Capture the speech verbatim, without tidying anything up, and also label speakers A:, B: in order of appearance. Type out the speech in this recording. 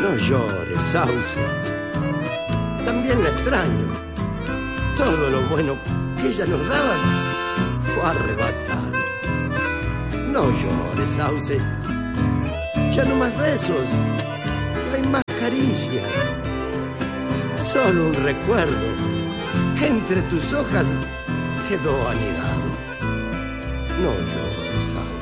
A: No llores, Sauce. También la extraño. Todo lo bueno que ella nos daba fue arrebatado. No llores, Sauce. Ya no más besos, no hay más caricias. Solo un recuerdo que entre tus hojas quedó anidado. No llores.